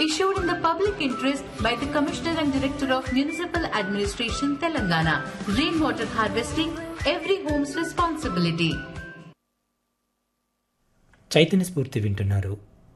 issued in the public interest by the Commissioner and Director of Municipal Administration, Telangana. Rainwater harvesting, every home's responsibility. Chaitanya స్ఫూర్తి వింటున్నారు.